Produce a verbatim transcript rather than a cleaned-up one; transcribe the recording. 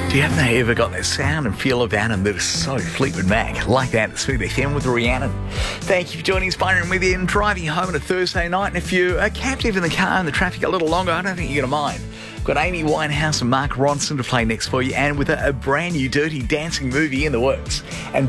Do you haven't ever got that sound and feel about him that is so Fleetwood Mac? Like that, it's Smooth F M with Rhiannon. Thank you for joining us, Byron, with you and driving home on a Thursday night. And if you're captive in the car and the traffic a little longer, I don't think you're going to mind. We've got Amy Winehouse and Mark Ronson to play next for you, and with a, a brand new Dirty Dancing movie in the works. And